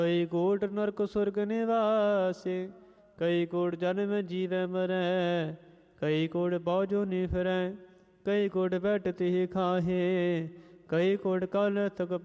ਕਈ ਕੋਟ ਨਰਕ ਸੁਰਗ ਨਿਵਾਸੇ, ਕਈ ਕੋਟ ਜਨਮ ਜੀਵੈ ਮਰੈ, ਕਈ ਕੋਟ ਬਹੁ ਜੋਨੀ ਫਿਰੈ, ਕਈ ਕੋਟ ਬੈਠ ਤਿਹ ਖਾਹੇ, ਕਈ ਕੋਟ ਕਾਲ ਤਕ